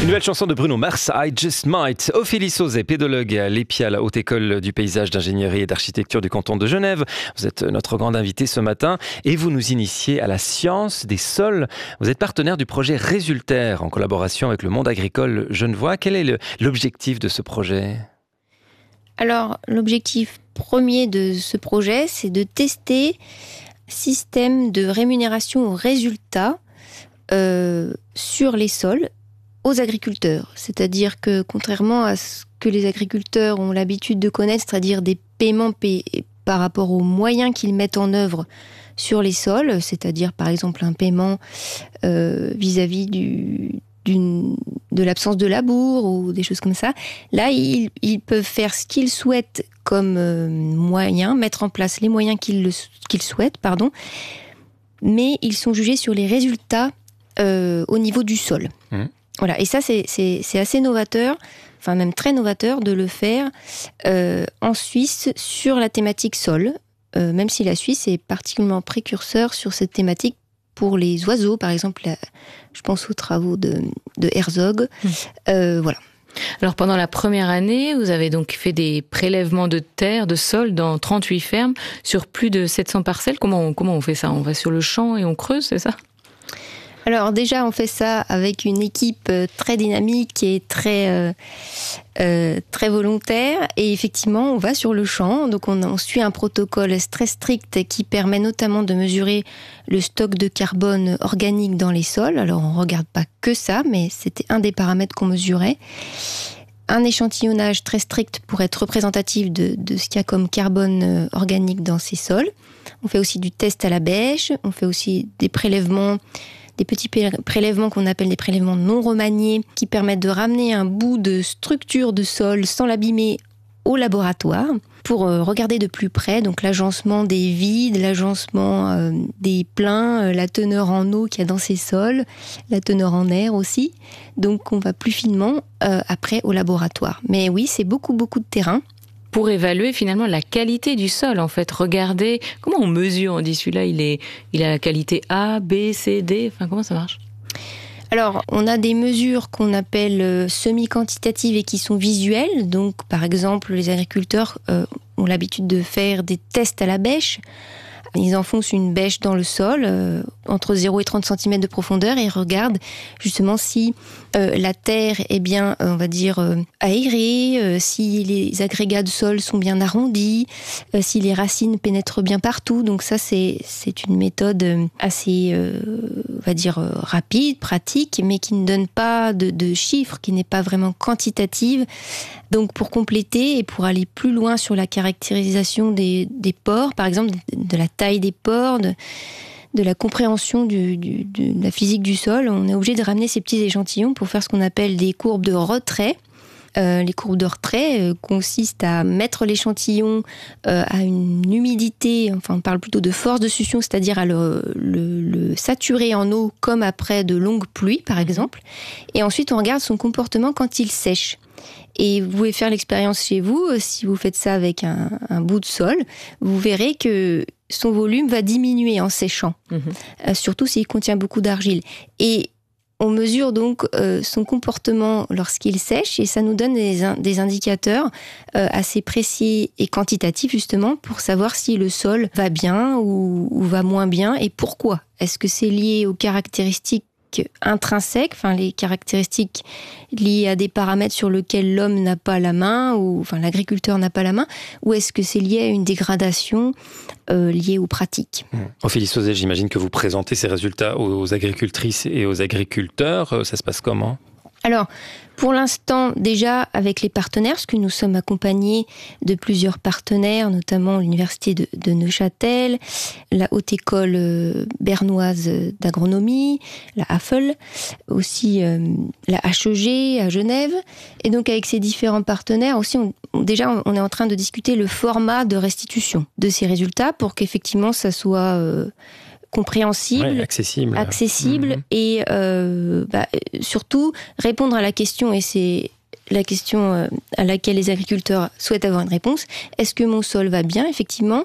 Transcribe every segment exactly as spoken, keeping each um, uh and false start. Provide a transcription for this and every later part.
nouvelle chanson de Bruno Mars, I Just Might. Ophélie Sauzet, pédologue à l'E P I A, la Haute École du Paysage, d'Ingénierie et d'Architecture du canton de Genève. Vous êtes notre grande invitée ce matin et vous nous initiez à la science des sols. Vous êtes partenaire du projet Résultaire en collaboration avec le monde agricole genevois. Quel est le, l'objectif de ce projet ? Alors, l'objectif premier de ce projet, c'est de tester un système de rémunération aux résultats euh, sur les sols aux agriculteurs. C'est-à-dire que, contrairement à ce que les agriculteurs ont l'habitude de connaître, c'est-à-dire des paiements payés par rapport aux moyens qu'ils mettent en œuvre sur les sols, c'est-à-dire par exemple un paiement euh, vis-à-vis du, d'une, de l'absence de labour ou des choses comme ça, là, ils, ils peuvent faire ce qu'ils souhaitent comme euh, moyen, mettre en place les moyens qu'ils, le, qu'ils souhaitent, pardon, mais ils sont jugés sur les résultats euh, au niveau du sol. Mmh. Voilà, et ça, c'est, c'est, c'est assez novateur, enfin même très novateur de le faire euh, en Suisse sur la thématique sol, euh, même si la Suisse est particulièrement précurseur sur cette thématique pour les oiseaux, par exemple, la, je pense aux travaux de, de Herzog, mmh. euh, voilà. Alors pendant la première année, vous avez donc fait des prélèvements de terre, de sol dans trente-huit fermes sur plus de sept cents parcelles. Comment on, comment on fait ça ? On va sur le champ et on creuse, c'est ça ? Alors déjà, on fait ça avec une équipe très dynamique et très, euh, euh, très volontaire. Et effectivement, on va sur le champ. Donc on, on suit un protocole très strict qui permet notamment de mesurer le stock de carbone organique dans les sols. Alors on ne regarde pas que ça, mais c'était un des paramètres qu'on mesurait. Un échantillonnage très strict pour être représentatif de, de ce qu'il y a comme carbone organique dans ces sols. On fait aussi du test à la bêche. On fait aussi des prélèvements des petits prélèvements qu'on appelle des prélèvements non remaniés qui permettent de ramener un bout de structure de sol sans l'abîmer au laboratoire pour regarder de plus près donc l'agencement des vides, l'agencement euh, des pleins, euh, la teneur en eau qu'il y a dans ces sols, la teneur en air aussi. Donc on va plus finement euh, après au laboratoire. Mais oui, c'est beaucoup beaucoup de terrain. Pour évaluer finalement la qualité du sol, en fait. Regardez, comment on mesure ? On dit celui-là, il, est, il a la qualité A, B, C, D, enfin comment ça marche ? Alors, on a des mesures qu'on appelle semi-quantitatives et qui sont visuelles. Donc, par exemple, les agriculteurs euh, ont l'habitude de faire des tests à la bêche. Ils enfoncent une bêche dans le sol, euh, entre zéro et trente centimètres de profondeur, et ils regardent justement si euh, la terre est bien, on va dire, euh, aérée, euh, si les agrégats de sol sont bien arrondis, euh, si les racines pénètrent bien partout. Donc ça, c'est, c'est une méthode assez, euh, on va dire, euh, rapide, pratique, mais qui ne donne pas de, de chiffres, qui n'est pas vraiment quantitative. Donc pour compléter et pour aller plus loin sur la caractérisation des, des pores, par exemple, de la taille des pores, de, de la compréhension du, du, de la physique du sol, on est obligé de ramener ces petits échantillons pour faire ce qu'on appelle des courbes de retrait. Euh, les courbes de retrait euh, consistent à mettre l'échantillon euh, à une humidité, enfin on parle plutôt de force de succion, c'est-à-dire à le, le, le saturer en eau comme après de longues pluies par exemple, et ensuite on regarde son comportement quand il sèche. Et vous pouvez faire l'expérience chez vous, si vous faites ça avec un, un bout de sol, vous verrez que son volume va diminuer en séchant, mmh. euh, surtout s'il contient beaucoup d'argile. Et on mesure donc euh, son comportement lorsqu'il sèche et ça nous donne des, des indicateurs euh, assez précis et quantitatifs justement pour savoir si le sol va bien ou, ou va moins bien et pourquoi. Est-ce que c'est lié aux caractéristiques intrinsèques, enfin les caractéristiques liées à des paramètres sur lesquels l'homme n'a pas la main ou enfin l'agriculteur n'a pas la main, ou est-ce que c'est lié à une dégradation euh, liée aux pratiques ? Mmh. Ophélie Sauzet, j'imagine que vous présentez ces résultats aux agricultrices et aux agriculteurs. Ça se passe comment ? Alors, pour l'instant, déjà avec les partenaires, parce que nous sommes accompagnés de plusieurs partenaires, notamment l'Université de, de Neuchâtel, la Haute École euh, bernoise d'agronomie, la H A F L, aussi euh, la H E G à Genève. Et donc avec ces différents partenaires, aussi, on, on, déjà on est en train de discuter le format de restitution de ces résultats pour qu'effectivement ça soit euh, compréhensible, ouais, accessible, accessible mmh. et euh, bah, surtout répondre à la question, et c'est la question à laquelle les agriculteurs souhaitent avoir une réponse, est-ce que mon sol va bien, effectivement ?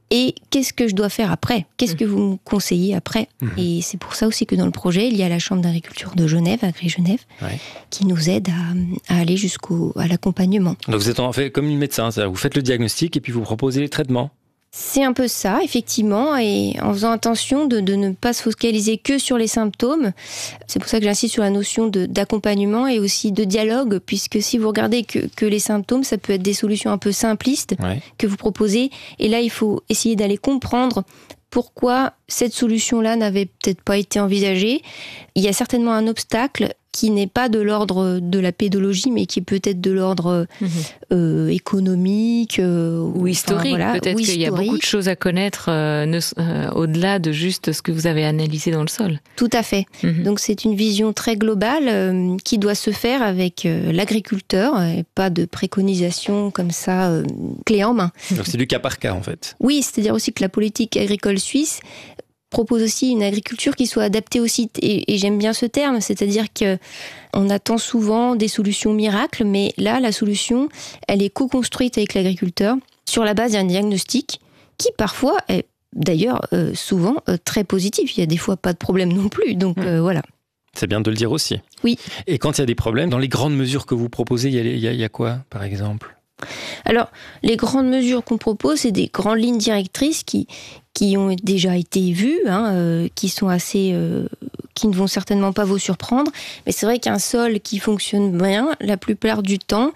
et qu'est-ce que je dois faire après ? Qu'est-ce que vous me conseillez après ? mmh. Et c'est pour ça aussi que dans le projet, il y a la Chambre d'agriculture de Genève, Agri-Genève, ouais. qui nous aide à, à aller jusqu'au à l'accompagnement. Donc vous êtes en fait comme une médecin, c'est-à-dire vous faites le diagnostic et puis vous proposez les traitements. C'est un peu ça, effectivement, et en faisant attention de, de ne pas se focaliser que sur les symptômes. C'est pour ça que j'insiste sur la notion de, d'accompagnement et aussi de dialogue, puisque si vous regardez que, que les symptômes, ça peut être des solutions un peu simplistes ouais. que vous proposez, et là, il faut essayer d'aller comprendre pourquoi cette solution-là n'avait peut-être pas été envisagée. Il y a certainement un obstacle qui n'est pas de l'ordre de la pédologie, mais qui est peut-être de l'ordre mmh. euh, économique euh, ou historique. Enfin, voilà, peut-être ou qu'il historique. Y a beaucoup de choses à connaître euh, ne, euh, au-delà de juste ce que vous avez analysé dans le sol. Tout à fait. Mmh. Donc c'est une vision très globale euh, qui doit se faire avec euh, l'agriculteur, et pas de préconisation comme ça, euh, clé en main. Donc c'est du cas par cas en fait. Oui, c'est-à-dire aussi que la politique agricole suisse propose aussi une agriculture qui soit adaptée au site. Et, et j'aime bien ce terme, c'est-à-dire qu'on attend souvent des solutions miracles, mais là, la solution, elle est co-construite avec l'agriculteur sur la base d'un diagnostic qui, parfois, est d'ailleurs euh, souvent euh, très positif. Il y a des fois pas de problème non plus, donc mmh. euh, voilà. C'est bien de le dire aussi. Oui. Et quand il y a des problèmes, dans les grandes mesures que vous proposez, il y a, il y a, il y a quoi, par exemple ? Alors, les grandes mesures qu'on propose, c'est des grandes lignes directrices qui, qui ont déjà été vues, hein, euh, qui sont assez, euh, qui ne vont certainement pas vous surprendre. Mais c'est vrai qu'un sol qui fonctionne bien, la plupart du temps,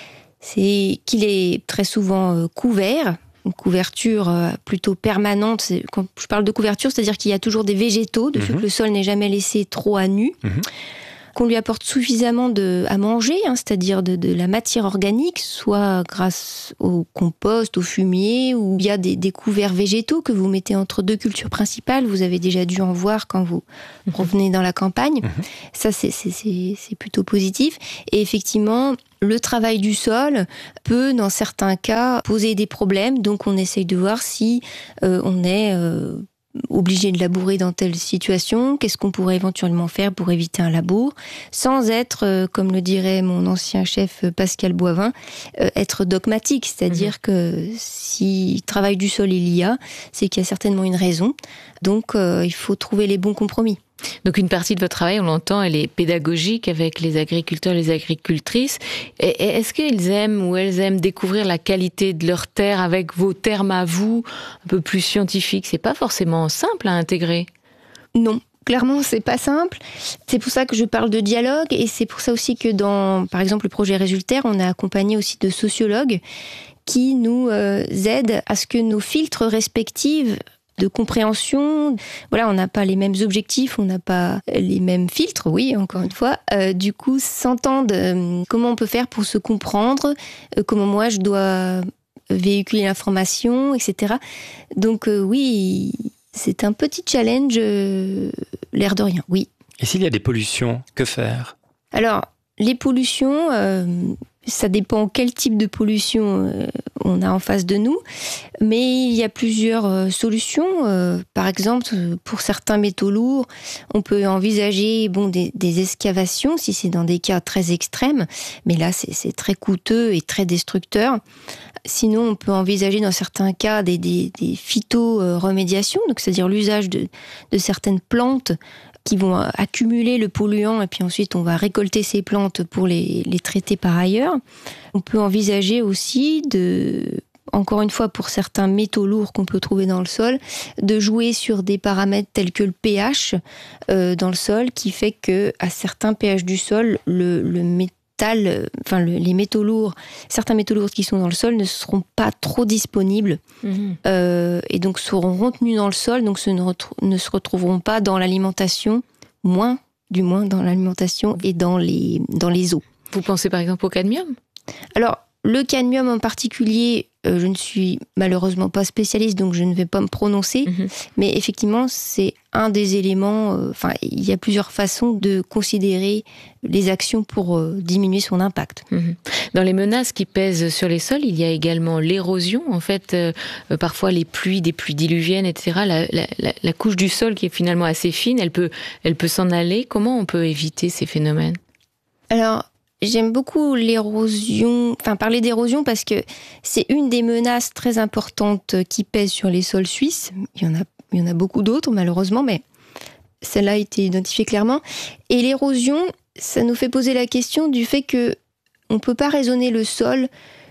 c'est qu'il est très souvent euh, couvert. Une couverture euh, plutôt permanente. C'est, quand je parle de couverture, c'est-à-dire qu'il y a toujours des végétaux, de mmh. que le sol n'est jamais laissé trop à nu. Mmh. Qu'on lui apporte suffisamment de, à manger, hein, c'est-à-dire de, de la matière organique, soit grâce au compost, au fumier, ou il y a des, des couverts végétaux que vous mettez entre deux cultures principales. Vous avez déjà dû en voir quand vous mmh. revenez dans la campagne. Mmh. Ça, c'est, c'est, c'est, c'est plutôt positif. Et effectivement, le travail du sol peut, dans certains cas, poser des problèmes. Donc, on essaye de voir si euh, on est... Euh, obligé de labourer dans telle situation, qu'est-ce qu'on pourrait éventuellement faire pour éviter un labour, sans être, euh, comme le dirait mon ancien chef Pascal Boivin, euh, être dogmatique, c'est-à-dire mmh. que si travail du sol il y a, c'est qu'il y a certainement une raison, donc euh, il faut trouver les bons compromis. Donc une partie de votre travail, on l'entend, elle est pédagogique avec les agriculteurs et les agricultrices. Et est-ce qu'ils aiment ou elles aiment découvrir la qualité de leur terre avec vos termes à vous, un peu plus scientifiques ? C'est pas forcément simple à intégrer. Non. Clairement, c'est pas simple. C'est pour ça que je parle de dialogue et c'est pour ça aussi que dans, par exemple, le projet Résultaire, on a accompagné aussi de sociologues qui nous euh, aident à ce que nos filtres respectifs de compréhension, voilà, on n'a pas les mêmes objectifs, on n'a pas les mêmes filtres, oui, encore une fois. Euh, du coup, s'entendent euh, comment on peut faire pour se comprendre, euh, comment moi je dois véhiculer l'information, et cetera. Donc euh, oui, c'est un petit challenge, euh, l'air de rien, oui. Et s'il y a des pollutions, que faire ? Alors, les pollutions, euh, ça dépend quel type de pollution euh, on a en face de nous, mais il y a plusieurs euh, solutions. Euh, par exemple, pour certains métaux lourds, on peut envisager bon, des, des excavations, si c'est dans des cas très extrêmes, mais là c'est, c'est très coûteux et très destructeur. Sinon, on peut envisager dans certains cas des, des, des phytoremédiations, donc c'est-à-dire l'usage de, de certaines plantes qui vont accumuler le polluant et puis ensuite on va récolter ces plantes pour les, les traiter par ailleurs. On peut envisager aussi de, encore une fois pour certains métaux lourds qu'on peut trouver dans le sol, de jouer sur des paramètres tels que le pH euh, dans le sol qui fait que à certains pH du sol, le, le métal enfin le, les métaux lourds, certains métaux lourds qui sont dans le sol ne seront pas trop disponibles mmh. euh, et donc seront retenus dans le sol, donc ce ne, retrou- ne se retrouveront pas dans l'alimentation, moins, du moins dans l'alimentation et dans les, dans les eaux. Vous pensez par exemple au cadmium ? Alors, le cadmium en particulier, euh, je ne suis malheureusement pas spécialiste, donc je ne vais pas me prononcer. Mmh. Mais effectivement, c'est un des éléments... Enfin, euh, il y a plusieurs façons de considérer les actions pour euh, diminuer son impact. Mmh. Dans les menaces qui pèsent sur les sols, il y a également l'érosion. En fait, euh, parfois les pluies, des pluies diluviennes, et cetera. La, la, la, la couche du sol qui est finalement assez fine, elle peut, elle peut s'en aller. Comment on peut éviter ces phénomènes ? Alors... J'aime beaucoup l'érosion, enfin parler d'érosion parce que c'est une des menaces très importantes qui pèsent sur les sols suisses. Il y en a, il y en a beaucoup d'autres malheureusement, mais celle-là a été identifiée clairement. Et l'érosion, ça nous fait poser la question du fait que on ne peut pas raisonner le sol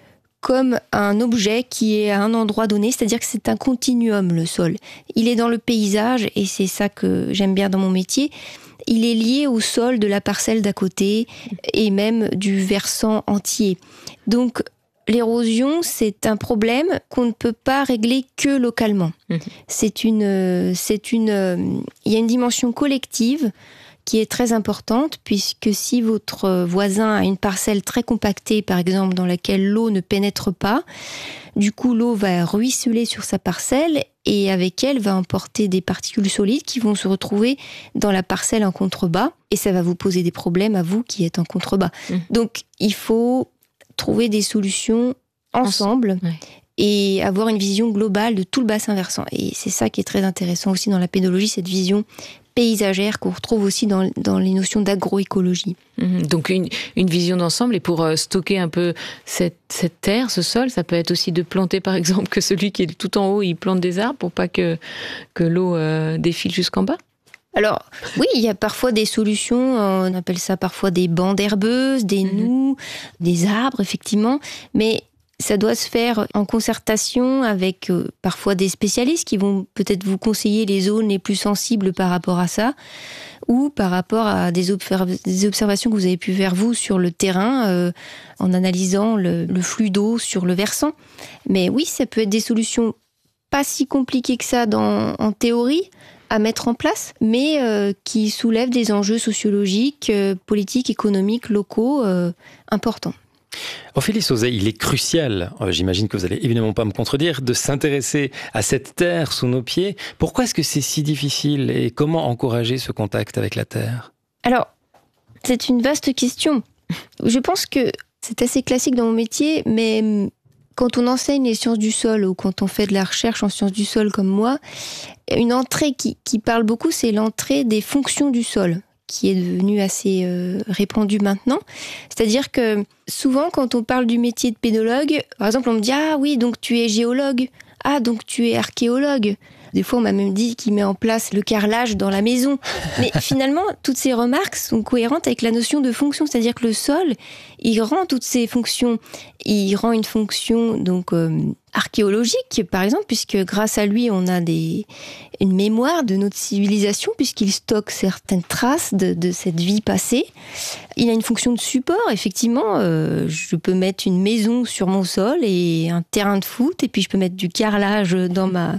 comme un objet qui est à un endroit donné, c'est-à-dire que c'est un continuum, le sol. Il est dans le paysage, et c'est ça que j'aime bien dans mon métier. Il est lié au sol de la parcelle d'à côté et même du versant entier. Donc, l'érosion, c'est un problème qu'on ne peut pas régler que localement. Mmh. C'est une, c'est une, il y a une dimension collective qui est très importante, puisque si votre voisin a une parcelle très compactée, par exemple, dans laquelle l'eau ne pénètre pas, du coup, l'eau va ruisseler sur sa parcelle et avec elle va emporter des particules solides qui vont se retrouver dans la parcelle en contrebas et ça va vous poser des problèmes à vous qui êtes en contrebas. Mmh. Donc, il faut trouver des solutions ensemble ouais. et avoir une vision globale de tout le bassin versant. Et c'est ça qui est très intéressant aussi dans la pédologie, cette vision paysagère qu'on retrouve aussi dans, dans les notions d'agroécologie. Mmh, donc une, une vision d'ensemble, et pour euh, stocker un peu cette, cette terre, ce sol, ça peut être aussi de planter par exemple que celui qui est tout en haut, il plante des arbres pour pas que, que l'eau euh, défile jusqu'en bas. Alors, oui, il y a parfois des solutions, on appelle ça parfois des bandes herbeuses, des mmh. noues, des arbres, effectivement, mais ça doit se faire en concertation avec euh, parfois des spécialistes qui vont peut-être vous conseiller les zones les plus sensibles par rapport à ça, ou par rapport à des, observ- des observations que vous avez pu faire vous sur le terrain euh, en analysant le, le flux d'eau sur le versant. Mais oui, ça peut être des solutions pas si compliquées que ça dans, en théorie à mettre en place, mais euh, qui soulèvent des enjeux sociologiques, euh, politiques, économiques, locaux euh, importants. Ophélie Sauzet, il est crucial, euh, j'imagine que vous n'allez évidemment pas me contredire, de s'intéresser à cette terre sous nos pieds. Pourquoi est-ce que c'est si difficile et comment encourager ce contact avec la terre ? Alors, c'est une vaste question. Je pense que c'est assez classique dans mon métier, mais quand on enseigne les sciences du sol ou quand on fait de la recherche en sciences du sol comme moi, une entrée qui, qui parle beaucoup, c'est l'entrée des fonctions du sol, qui est devenue assez euh, répandue maintenant. C'est-à-dire que souvent, quand on parle du métier de pédologue, par exemple, on me dit « Ah oui, donc tu es géologue. Ah, donc tu es archéologue. » Des fois, on m'a même dit qu'il met en place le carrelage dans la maison. Mais finalement, toutes ces remarques sont cohérentes avec la notion de fonction. C'est-à-dire que le sol, il rend toutes ces fonctions. Il rend une fonction donc euh, archéologique, par exemple, puisque grâce à lui, on a des, une mémoire de notre civilisation, puisqu'il stocke certaines traces de, de cette vie passée. Il a une fonction de support, effectivement. Euh, je peux mettre une maison sur mon sol et un terrain de foot, et puis je peux mettre du carrelage dans ma...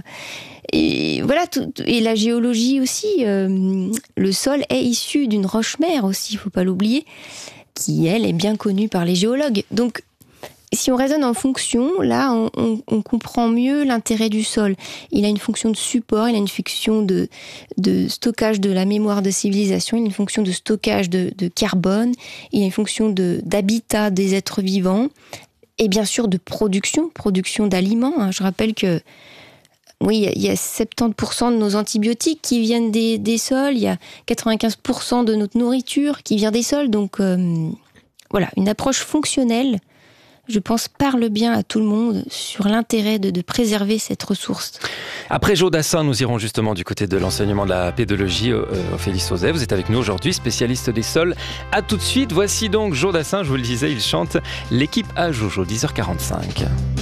Et voilà, tout, et la géologie aussi, euh, le sol est issu d'une roche-mère aussi, il ne faut pas l'oublier, qui, elle, est bien connue par les géologues. Donc, si on raisonne en fonction, là, on, on, on comprend mieux l'intérêt du sol. Il a une fonction de support, il a une fonction de, de stockage de la mémoire de civilisation, il a une fonction de stockage de, de carbone, il a une fonction de, d'habitat des êtres vivants, et bien sûr de production, production d'aliments. Je rappelle que oui, il y a soixante-dix pour cent de nos antibiotiques qui viennent des, des sols, il y a quatre-vingt-quinze pour cent de notre nourriture qui vient des sols. Donc euh, voilà, une approche fonctionnelle, je pense, parle bien à tout le monde sur l'intérêt de, de préserver cette ressource. Après Jo Dassin, nous irons justement du côté de l'enseignement de la pédologie. Euh, Ophélie Sauzet, vous êtes avec nous aujourd'hui, spécialiste des sols. À tout de suite, voici donc Jo Dassin, je vous le disais, il chante l'équipe à Jojo, dix heures quarante-cinq.